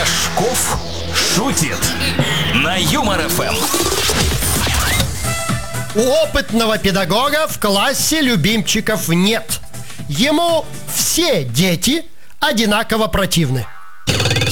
Рожков шутит на Юмор ФМ. У опытного педагога в классе любимчиков нет. Ему все дети одинаково противны.